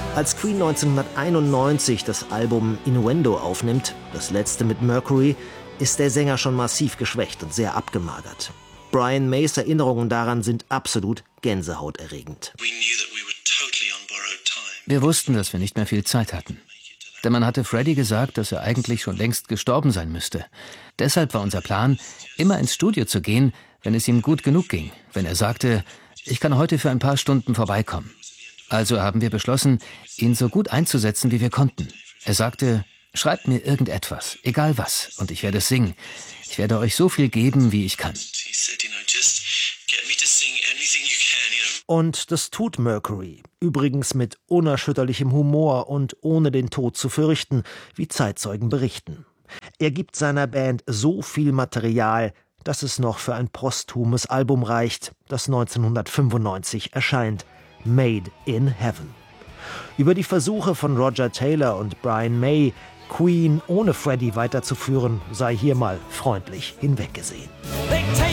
Als Queen 1991 das Album Innuendo aufnimmt, das letzte mit Mercury, ist der Sänger schon massiv geschwächt und sehr abgemagert. Brian Mays Erinnerungen daran sind absolut gänsehautaerregend. Wir wussten, dass wir nicht mehr viel Zeit hatten. Denn man hatte Freddie gesagt, dass er eigentlich schon längst gestorben sein müsste. Deshalb war unser Plan, immer ins Studio zu gehen, wenn es ihm gut genug ging. Wenn er sagte, ich kann heute für ein paar Stunden vorbeikommen. Also haben wir beschlossen, ihn so gut einzusetzen, wie wir konnten. Er sagte, schreibt mir irgendetwas, egal was, und ich werde es singen. Ich werde euch so viel geben, wie ich kann. Und das tut Mercury. Übrigens mit unerschütterlichem Humor und ohne den Tod zu fürchten, wie Zeitzeugen berichten. Er gibt seiner Band so viel Material, dass es noch für ein posthumes Album reicht, das 1995 erscheint. Made in Heaven. Über die Versuche von Roger Taylor und Brian May, Queen ohne Freddie weiterzuführen, sei hier mal freundlich hinweggesehen.